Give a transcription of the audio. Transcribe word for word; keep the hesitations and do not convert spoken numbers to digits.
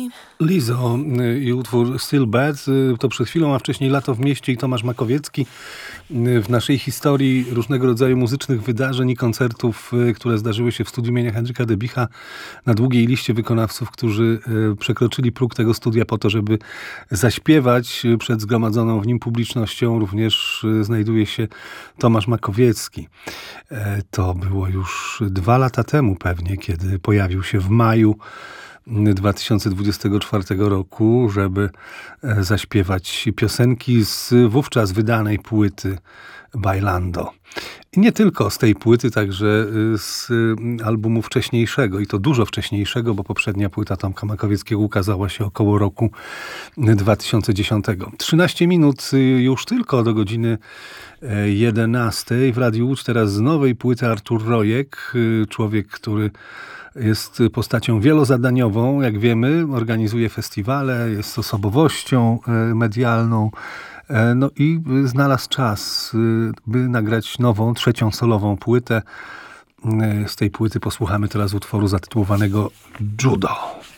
Lizzo i utwór Still Bad, to przed chwilą, a wcześniej Lato w mieście i Tomasz Makowiecki. W naszej historii różnego rodzaju muzycznych wydarzeń i koncertów, które zdarzyły się w studiu imienia Henryka Debicha, na długiej liście wykonawców, którzy przekroczyli próg tego studia po to, żeby zaśpiewać przed zgromadzoną w nim publicznością, również znajduje się Tomasz Makowiecki. To było już dwa lata temu pewnie, kiedy pojawił się w maju dwa tysiące dwudziestego czwartego roku, żeby zaśpiewać piosenki z wówczas wydanej płyty Bailando. I nie tylko z tej płyty, także z albumu wcześniejszego, i to dużo wcześniejszego, bo poprzednia płyta Tomka Makowieckiego ukazała się około roku dwa tysiące dziesiątego. trzynaście minut już tylko do godziny jedenastej. W Radiu Łódź teraz z nowej płyty Artur Rojek, człowiek, który jest postacią wielozadaniową, jak wiemy, organizuje festiwale, jest osobowością medialną, no i znalazł czas, by nagrać nową, trzecią solową płytę. Z tej płyty posłuchamy teraz utworu zatytułowanego Judo.